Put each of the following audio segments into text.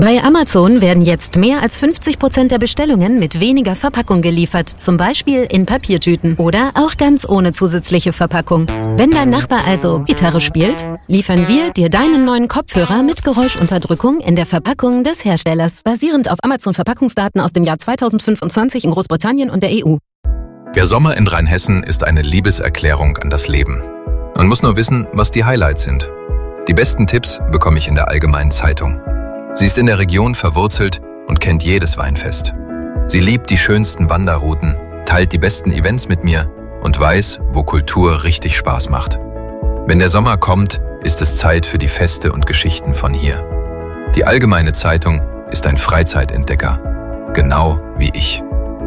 Bei Amazon werden jetzt mehr als 50% der Bestellungen mit weniger Verpackung geliefert, zum Beispiel in Papiertüten oder auch ganz ohne zusätzliche Verpackung. Wenn dein Nachbar also Gitarre spielt, liefern wir dir deinen neuen Kopfhörer mit Geräuschunterdrückung in der Verpackung des Herstellers, basierend auf Amazon-Verpackungsdaten aus dem Jahr 2025 in Großbritannien und der EU. Der Sommer in Rheinhessen ist eine Liebeserklärung an das Leben. Man muss nur wissen, was die Highlights sind. Die besten Tipps bekomme ich in der Allgemeinen Zeitung. Sie ist in der Region verwurzelt und kennt jedes Weinfest. Sie liebt die schönsten Wanderrouten, teilt die besten Events mit mir und weiß, wo Kultur richtig Spaß macht. Wenn der Sommer kommt, ist es Zeit für die Feste und Geschichten von hier. Die Allgemeine Zeitung ist ein Freizeitentdecker, genau wie ich.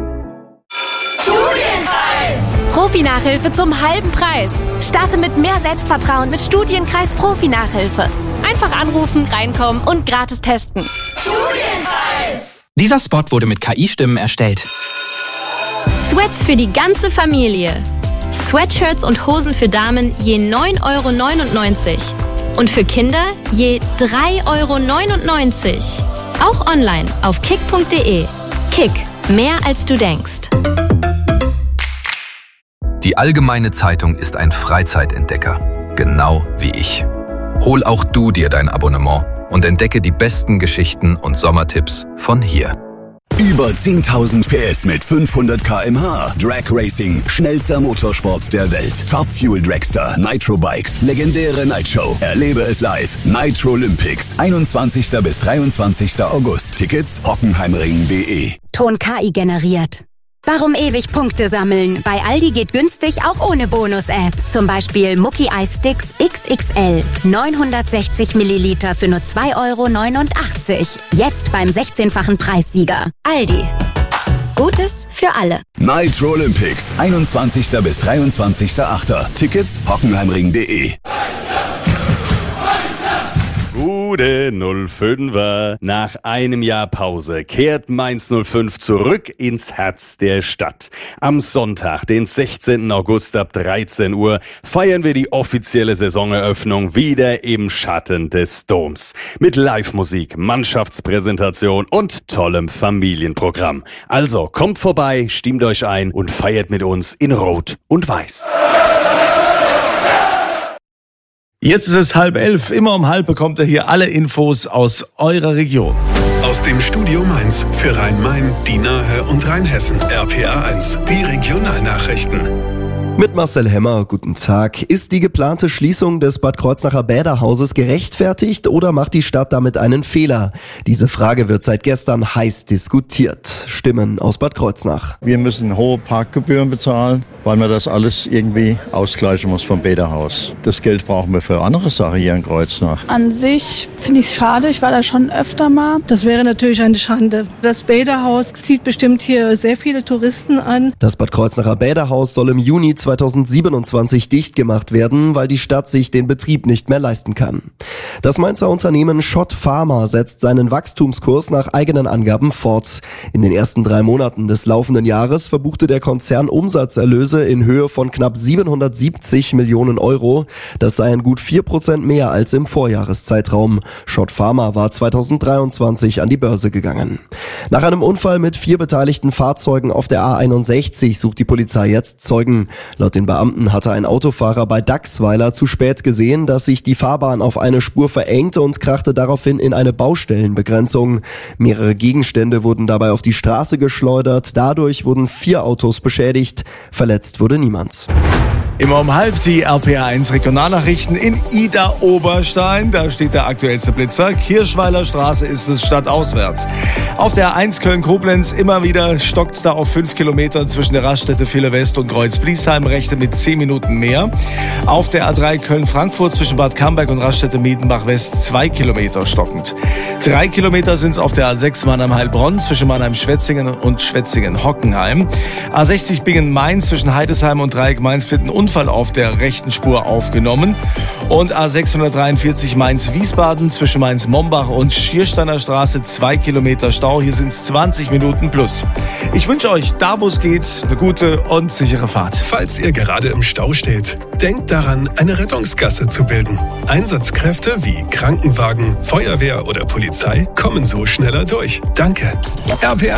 Studienkreis! Profi-Nachhilfe zum halben Preis. Starte mit mehr Selbstvertrauen mit Studienkreis Profi-Nachhilfe. Einfach anrufen, reinkommen und gratis testen. Studienkreis! Dieser Spot wurde mit KI-Stimmen erstellt. Sweats für die ganze Familie. Sweatshirts und Hosen für Damen je 9,99 € und für Kinder je 3,99 €. Auch online auf kick.de. Kick, mehr als du denkst. Die Allgemeine Zeitung ist ein Freizeitentdecker, genau wie ich. Hol auch du dir dein Abonnement und entdecke die besten Geschichten und Sommertipps von hier. Über 10.000 PS mit 500 km/h. Drag Racing, schnellster Motorsport der Welt. Top Fuel Dragster, Nitro Bikes, legendäre Nightshow. Erlebe es live. Nitro Olympics, 21. bis 23. August. Tickets hockenheimring.de. Ton KI generiert. Warum ewig Punkte sammeln? Bei Aldi geht günstig auch ohne Bonus-App. Zum Beispiel Mucki Eis Sticks XXL. 960 Milliliter für nur 2,89 €. Jetzt beim 16-fachen Preissieger. Aldi. Gutes für alle. Nitro Olympics, 21. bis 23.8. Tickets hockenheimring.de. Gute 05er. Nach einem Jahr Pause kehrt Mainz 05 zurück ins Herz der Stadt. Am Sonntag, den 16. August ab 13 Uhr, feiern wir die offizielle Saisoneröffnung wieder im Schatten des Doms. Mit Live-Musik, Mannschaftspräsentation und tollem Familienprogramm. Also kommt vorbei, stimmt euch ein und feiert mit uns in Rot und Weiß. Jetzt ist es 10:30. Immer um 10 bekommt ihr hier alle Infos aus eurer Region. Aus dem Studio Mainz für Rhein-Main, die Nahe und Rheinhessen. RPA 1, die Regionalnachrichten. Mit Marcel Hemmer, guten Tag. Ist die geplante Schließung des Bad Kreuznacher Bäderhauses gerechtfertigt oder macht die Stadt damit einen Fehler? Diese Frage wird seit gestern heiß diskutiert. Stimmen aus Bad Kreuznach. Wir müssen hohe Parkgebühren bezahlen, weil man das alles irgendwie ausgleichen muss vom Bäderhaus. Das Geld brauchen wir für andere Sachen hier in Kreuznach. An sich finde ich es schade, ich war da schon öfter mal. Das wäre natürlich eine Schande. Das Bäderhaus zieht bestimmt hier sehr viele Touristen an. Das Bad Kreuznacher Bäderhaus soll im Juni 2027 dicht gemacht werden, weil die Stadt sich den Betrieb nicht mehr leisten kann. Das Mainzer Unternehmen Schott Pharma setzt seinen Wachstumskurs nach eigenen Angaben fort. In den ersten 3 Monaten des laufenden Jahres verbuchte der Konzern Umsatzerlöse in Höhe von knapp 770 Millionen €. Das seien gut 4% mehr als im Vorjahreszeitraum. Schott Pharma war 2023 an die Börse gegangen. Nach einem Unfall mit 4 beteiligten Fahrzeugen auf der A61 sucht die Polizei jetzt Zeugen. Laut den Beamten hatte ein Autofahrer bei Dachsweiler zu spät gesehen, dass sich die Fahrbahn auf eine Spur verengte und krachte daraufhin in eine Baustellenbegrenzung. Mehrere Gegenstände wurden dabei auf die Straße geschleudert. Dadurch wurden 4 Autos beschädigt. Verletzt wurde niemand. Immer um 10 die RPA 1 Regionalnachrichten in Ida-Oberstein. Da steht der aktuellste Blitzer. Kirschweiler Straße ist es stadtauswärts. Auf der A1 Köln-Koblenz immer wieder stockt's da auf 5 Kilometern zwischen der Raststätte Ville West und Kreuz-Bliesheim. Rechte mit 10 Minuten mehr. Auf der A3 Köln-Frankfurt zwischen Bad Camberg und Raststätte Miedenbach West 2 Kilometer stockend. 3 Kilometer sind's auf der A6 Mannheim-Heilbronn zwischen Mannheim-Schwetzingen und Schwetzingen-Hockenheim. A60 Bingen-Mainz zwischen Heidesheim und Dreieck Mainz-Vierten und Unfall auf der rechten Spur aufgenommen. Und A643 Mainz-Wiesbaden zwischen Mainz-Mombach und Schiersteiner Straße 2 Kilometer Stau. Hier sind es 20 Minuten plus. Ich wünsche euch, da wo es geht, eine gute und sichere Fahrt. Falls ihr gerade im Stau steht, denkt daran, eine Rettungsgasse zu bilden. Einsatzkräfte wie Krankenwagen, Feuerwehr oder Polizei kommen so schneller durch. Danke. RPA